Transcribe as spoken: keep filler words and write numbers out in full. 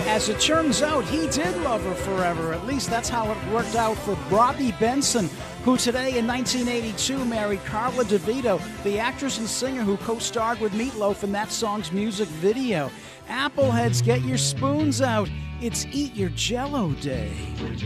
As it turns out, he did love her forever. At least that's how it worked out for Robbie Benson, who today in nineteen eighty-two married Carla DeVito, the actress and singer who co-starred with Meat Loaf in that song's music video. Appleheads, get your spoons out. It's Eat Your Jell-O Day.